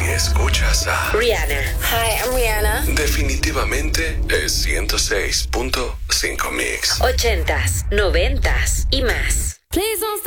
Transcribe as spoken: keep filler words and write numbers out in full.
escuchas a Rihanna. Hi, I'm Rihanna. Definitivamente es ciento seis punto cinco Mix. Ochentas, noventas y más. Please don't stop.